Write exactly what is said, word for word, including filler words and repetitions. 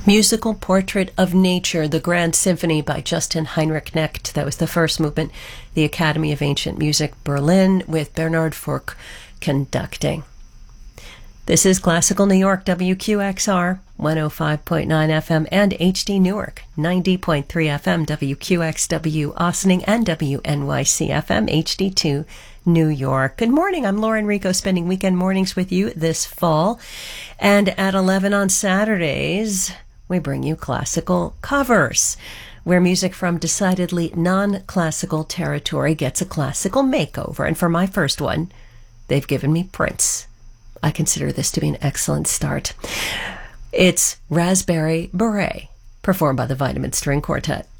Musical Portrait of Nature, the Grand Symphony by Justin Heinrich Knecht. That was the first movement. The Academy of Ancient Music, Berlin, with Bernard Furch conducting. This is Classical New York, W Q X R, one oh five point nine F M, and H D Newark, ninety point three F M, W Q X W Ossining, and W N Y C F M, H D two New York. Good morning. I'm Lauren Rico, spending weekend mornings with you this fall. And at eleven on Saturdays, we bring you classical covers, where music from decidedly non-classical territory gets a classical makeover. And for my first one, they've given me Prince. I consider this to be an excellent start. It's Raspberry Beret, performed by the Vitamin String Quartet.